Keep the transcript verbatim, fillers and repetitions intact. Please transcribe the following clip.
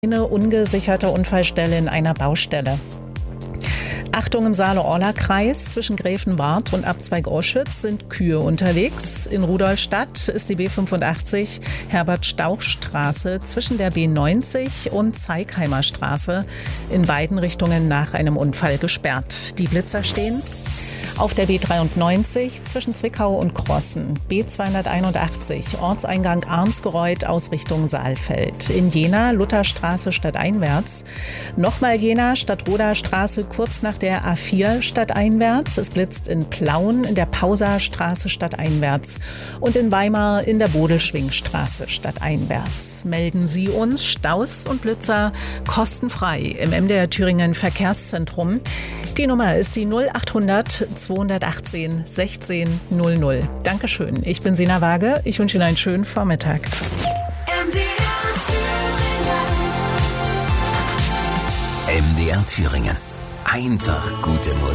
Eine ungesicherte Unfallstelle in einer Baustelle. Achtung, im Saale-Orla-Kreis zwischen Gräfenwart und Abzweig Oschütz sind Kühe unterwegs. In Rudolstadt ist die B fünfundachtzig Herbert-Stauch-Straße zwischen der B neunzig und Zeigheimer Straße in beiden Richtungen nach einem Unfall gesperrt. Die Blitzer stehen auf der B dreiundneunzig zwischen Zwickau und Crossen, B zweihunderteinundachtzig Ortseingang Arnsgereuth aus Richtung Saalfeld. In Jena Lutherstraße stadteinwärts. Nochmal Jena Stadtroda-Straße kurz nach der A vier stadteinwärts. Es blitzt in Plauen in der Pausastraße stadteinwärts und in Weimar in der Bodelschwingstraße stadteinwärts. Melden Sie uns Staus und Blitzer kostenfrei im M D R Thüringen Verkehrszentrum. Die Nummer ist die null achthundert zweihundertachtzehn sechzehn null null. Dankeschön. Ich bin Sina Waage. Ich wünsche Ihnen einen schönen Vormittag. M D R Thüringen. M D R Thüringen. Einfach gute Musik.